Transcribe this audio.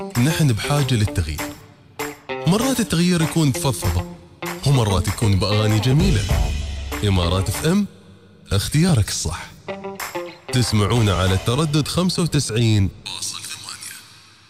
نحن بحاجة للتغيير. مرات التغيير يكون بفضفضة، ومرات يكون بأغاني جميلة. إمارات اف ام، اختيارك الصح. تسمعونا على التردد 95.0.